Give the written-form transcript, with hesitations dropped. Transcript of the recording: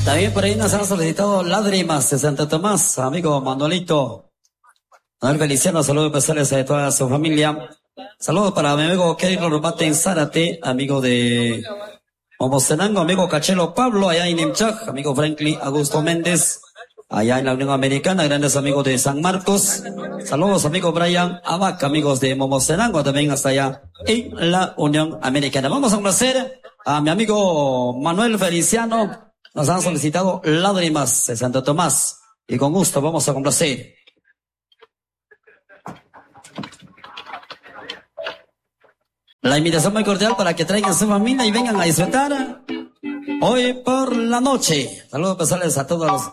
También por ahí nos han solicitado lágrimas de Santo Tomás, amigo Manuelito. Manuel Feliciano, saludos especiales a toda su familia. Saludos para mi amigo Keylor Baten Zárate, amigo de Momostenango, amigo Cachelo Pablo, allá en Nimchak, amigo Franklin Augusto Méndez, allá en la Unión Americana, grandes amigos de San Marcos. Saludos, amigo Brian Abac, amigos de Momostenango, también hasta allá en la Unión Americana. Vamos a complacer a mi amigo Manuel Feliciano. Nos han solicitado lágrimas de Santo Tomás y con gusto vamos a complacer. La invitación muy cordial para que traigan su familia y vengan a disfrutar hoy por la noche. Saludos especiales a todos los